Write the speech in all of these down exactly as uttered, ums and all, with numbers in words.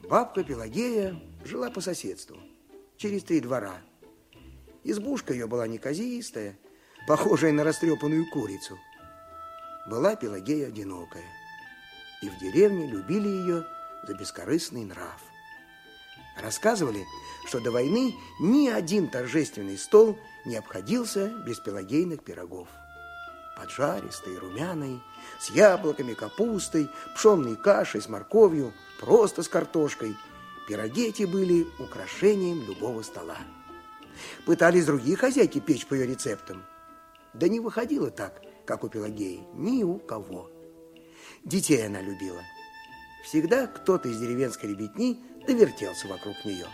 Бабка Пелагея жила по соседству, через три двора. Избушка ее была неказистая, похожая на растрепанную курицу. Была Пелагея одинокая, и в деревне любили ее за бескорыстный нрав. Рассказывали, что до войны ни один торжественный стол не обходился без пелагейных пирогов. Поджаристые, румяные, с яблоками, капустой, пшенной кашей с морковью, просто с картошкой. Пироги эти были украшением любого стола. Пытались другие хозяйки печь по ее рецептам. Да не выходило так, как у Пелагеи, ни у кого. Детей она любила. Всегда кто-то из деревенской ребятни довертелся вокруг нее.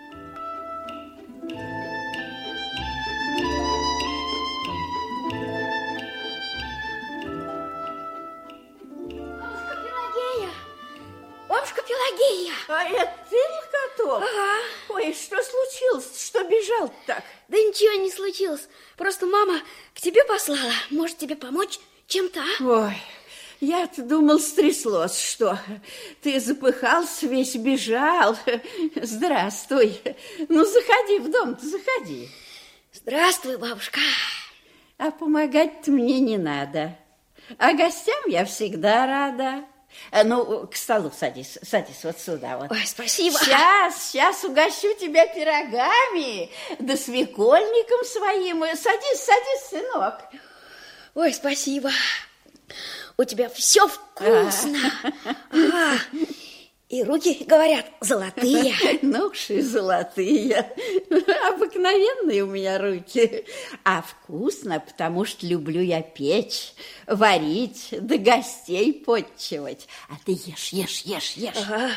Бабушка Пелагея! А это ты, Каток? Ага. Ой, что случилось? Что бежал так? Да ничего не случилось. Просто мама к тебе послала. Может, тебе помочь чем-то, а? Ой, я-то думал, стряслось, что ты запыхался, весь бежал. Здравствуй. Ну, заходи в дом-то, заходи. Здравствуй, бабушка. А помогать-то мне не надо. А гостям я всегда рада. Ну, к столу садись, садись вот сюда вот. Ой, спасибо. Сейчас, сейчас угощу тебя пирогами, да свекольником своим. Садись, садись, сынок. Ой, спасибо. У тебя все вкусно. Ага. И руки, говорят, золотые. Ну уж и золотые. Обыкновенные у меня руки. А вкусно, потому что люблю я печь, варить, да гостей подчивать. А ты ешь, ешь, ешь, ешь. Ага.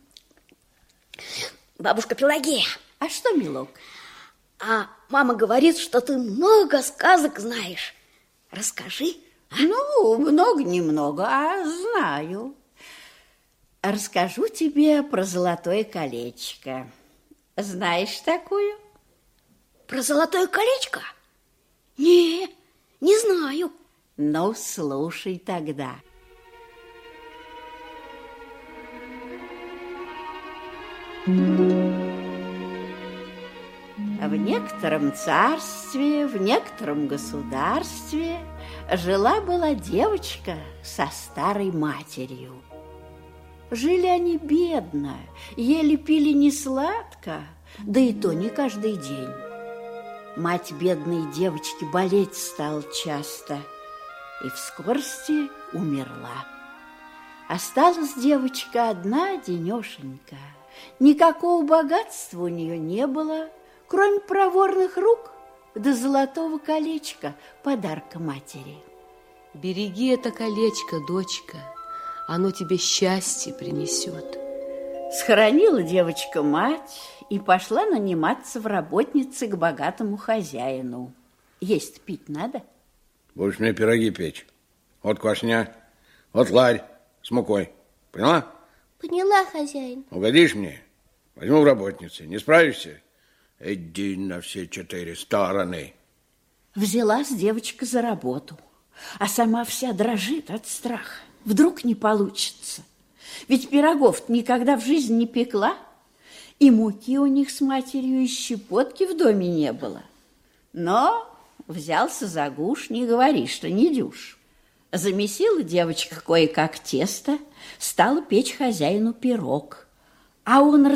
Бабушка Пелагея. А что, милок? А мама говорит, что ты много сказок знаешь. Расскажи. А? Ну, много-немного, а знаю. Расскажу тебе про золотое колечко. Знаешь такую? Про золотое колечко? Не, не знаю. Ну, слушай тогда. В некотором царстве, в некотором государстве жила-была девочка со старой матерью. Жили они бедно, ели пили не сладко, да и то не каждый день. Мать бедной девочки болеть стала часто и в скорости умерла. Осталась девочка одна денешенька. Никакого богатства у нее не было, кроме проворных рук да золотого колечка, подарка матери. Береги это колечко, дочка. Оно тебе счастье принесет. Схоронила девочка мать и пошла наниматься в работнице к богатому хозяину. Есть пить надо? Будешь мне пироги печь. Вот квашня, вот ларь с мукой. Поняла? Поняла, хозяин. Угодишь мне? Возьму в работнице. Не справишься? Иди на все четыре стороны. Взялась девочка за работу, а сама вся дрожит от страха. Вдруг не получится. Ведь пирогов никогда в жизни не пекла, и муки у них с матерью и щепотки в доме не было. Но взялся за гуш, не говори, что не дюж. Замесила девочка кое-как тесто, стала печь хозяину пирог. А он